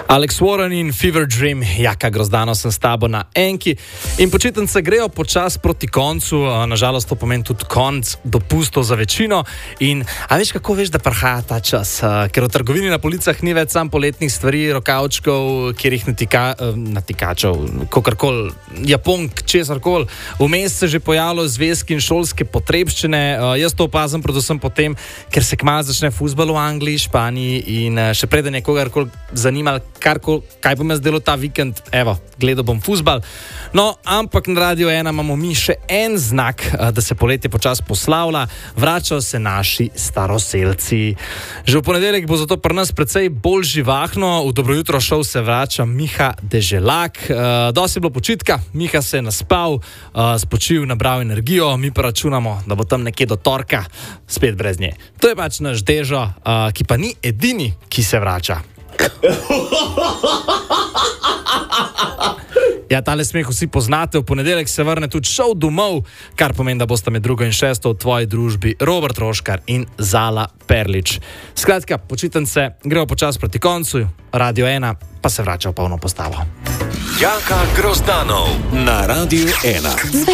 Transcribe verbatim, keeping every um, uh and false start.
Alex Warren in Fever Dream, Jaka Grozdano sem s tabo na enki in počitnice grejo počas proti koncu, nažalost to pomeni tudi konc dopustov za večino in a veš kako veš, da prihaja ta čas, ker v trgovini na policah ni več sam poletnih stvari, rokavčkov, kjer jih natika, natikačev, kakorkoli, japonk, česarkoli, vmes se že pojavilo zvezki in šolske potrebščine, jaz to opazim predvsem potem, ker se kmalu začne fuzbal v Angliji, Španiji in še preden je kogarkoli zanimal, Karko, kaj bom jaz delal ta vikend, evo, gledal bom fuzbal. No, ampak na Radio ena imamo mi še en znak, da se poletje počas poslavlja, vračajo se naši staroselci. Že v ponedeljek bo zato pri nas precej bolj živahno, v Dobro jutro šov se vrača Miha Deželak. Dosti je bilo počitka, Miha se je naspal, spočil, nabral energijo, mi pa računamo, da bo tam nekje do torka spet brez nje. To je pač naš Dežo, ki pa ni edini, ki se vrača. Ja, tale smeh vsi poznate, v ponedeljek se vrne tudi šov domov, kar pomeni, da boste med drugo in šesto v tvoji družbi Robert Roškar in Zala Perlič. Skratka, počitnice grejo počas proti koncu, Radio ena pa se vrača v polno postavo. Jaka Grozdanov na Radio ena.